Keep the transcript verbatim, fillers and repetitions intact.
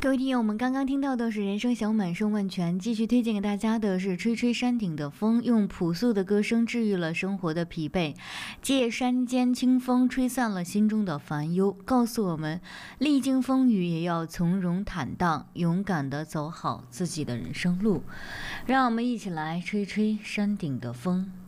各位听友，我们刚刚听到的是人生小满胜万全，继续推荐给大家的是吹吹山顶的风，用朴素的歌声治愈了生活的疲惫，借山间清风吹散了心中的烦忧，告诉我们历经风雨也要从容坦荡，勇敢地走好自己的人生路。让我们一起来吹吹山顶的风。